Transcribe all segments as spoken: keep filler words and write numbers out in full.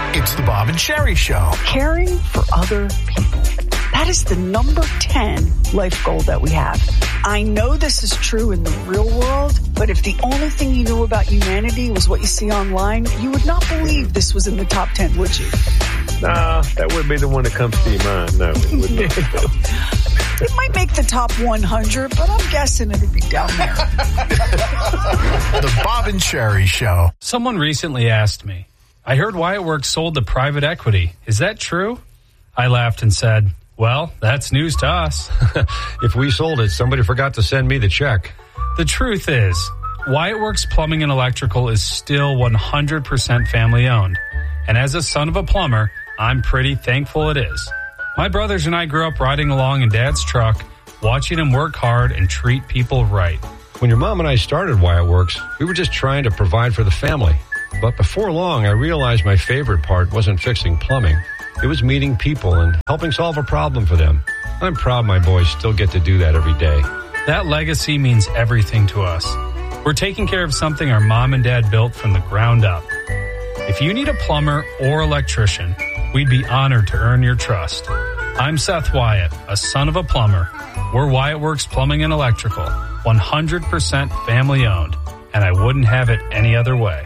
It's the Bob and Sherry Show. Caring for other people. That is the number ten life goal that we have. I know this is true in the real world, but if the only thing you knew about humanity was what you see online, you would not believe this was in the top ten, would you? Nah, that wouldn't be the one that comes to your mind. No, it would not. It might make the top one hundred, but I'm guessing it'd be down there. The Bob and Sherry Show. Someone recently asked me, I heard Wyatt Works sold to private equity. Is that true? I laughed and said, well, that's news to us. If we sold it, somebody forgot to send me the check. The truth is, Wyatt Works Plumbing and Electrical is still one hundred percent family owned. And as a son of a plumber, I'm pretty thankful it is. My brothers and I grew up riding along in Dad's truck, watching him work hard and treat people right. When your mom and I started Wyatt Works, we were just trying to provide for the family. But before long, I realized my favorite part wasn't fixing plumbing. It was meeting people and helping solve a problem for them. I'm proud my boys still get to do that every day. That legacy means everything to us. We're taking care of something our mom and dad built from the ground up. If you need a plumber or electrician, we'd be honored to earn your trust. I'm Seth Wyatt, a son of a plumber. We're Wyatt Works Plumbing and Electrical, one hundred percent family owned, and I wouldn't have it any other way.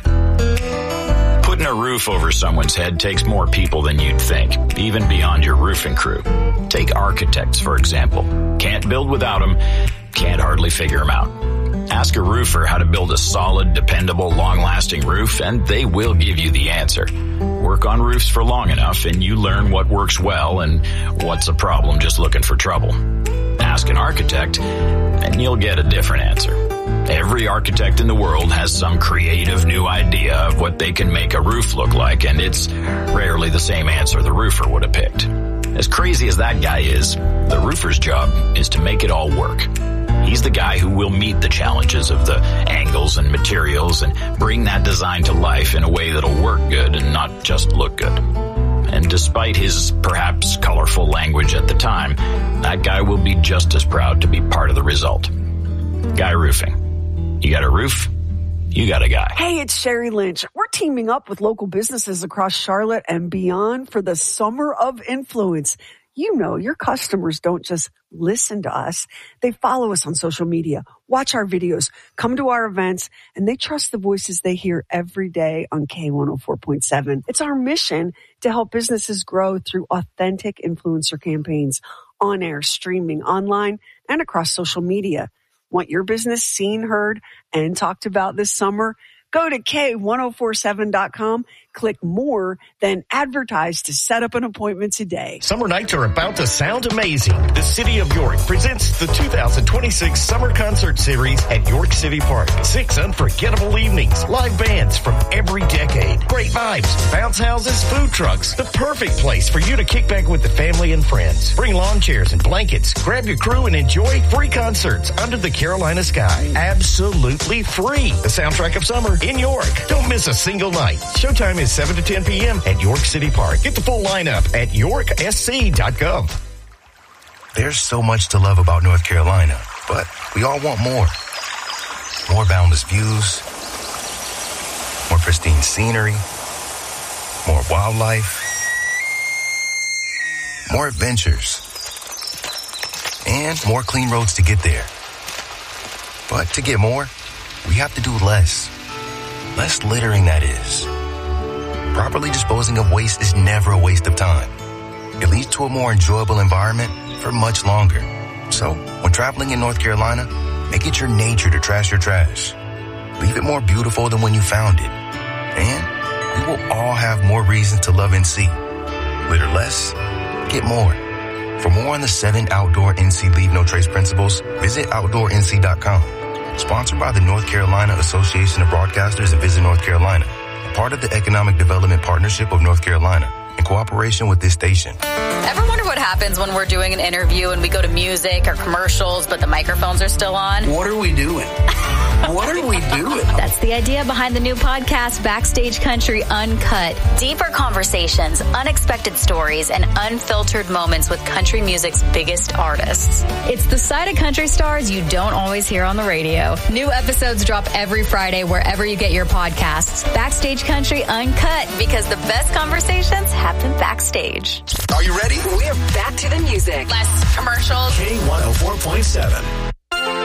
Putting a roof over someone's head takes more people than you'd think, even beyond your roofing crew. Take architects, for example. Can't build without them, can't hardly figure them out. Ask a roofer how to build a solid, dependable, long-lasting roof, and they will give you the answer. Work on roofs for long enough, and you learn what works well and what's a problem just looking for trouble. Ask an architect, and you'll get a different answer. Every architect in the world has some creative new idea of what they can make a roof look like, and it's rarely the same answer the roofer would have picked. As crazy as that guy is, the roofer's job is to make it all work. He's the guy who will meet the challenges of the angles and materials and bring that design to life in a way that'll work good and not just look good. And despite his perhaps colorful language at the time, that guy will be just as proud to be part of the result. Guy Roofing. You got a roof? You got a guy. Hey, it's Sherry Lynch. We're teaming up with local businesses across Charlotte and beyond for the Summer of Influence. You know, your customers don't just listen to us. They follow us on social media, watch our videos, come to our events, and they trust the voices they hear every day on K one oh four point seven. It's our mission to help businesses grow through authentic influencer campaigns, on air, streaming, online, and across social media. Want your business seen, heard, and talked about this summer? Go to K one oh four seven dot com, click more, then advertise to set up an appointment today. Summer nights are about to sound amazing. The City of York presents the two thousand twenty-six Summer Concert Series at York City Park. Six unforgettable evenings, live bands from every decade, great vibes, bounce houses, food trucks. The perfect place for you to kick back with the family and friends. Bring lawn chairs and blankets, grab your crew and enjoy free concerts under the Carolina sky. Absolutely free. The soundtrack of summer in York. Don't miss a single night. Showtime is seven to ten p.m. at York City Park. Get the full lineup at york s c dot gov. There's so much to love about North Carolina, but we all want more. More boundless views, more pristine scenery, more wildlife, more adventures, and more clean roads to get there. But to get more, we have to do less. Less littering, that is. Properly disposing of waste is never a waste of time. It leads to a more enjoyable environment for much longer. So, when traveling in North Carolina, make it your nature to trash your trash. Leave it more beautiful than when you found it. And we will all have more reasons to love N C. Litter less, get more. For more on the seven outdoor N C Leave No Trace principles, visit outdoor n c dot com. Sponsored by the North Carolina Association of Broadcasters and Visit North Carolina, part of the Economic Development Partnership of North Carolina, in cooperation with this station. Ever wonder what happens when we're doing an interview and we go to music or commercials, but the microphones are still on? What are we doing? What are we doing? That's the idea behind the new podcast, Backstage Country Uncut. Deeper conversations, unexpected stories, and unfiltered moments with country music's biggest artists. It's the side of country stars you don't always hear on the radio. New episodes drop every Friday wherever you get your podcasts. Backstage Country Uncut, because the best conversations happen backstage. Are you ready? We're back to the music. Less commercials. K one oh four point seven.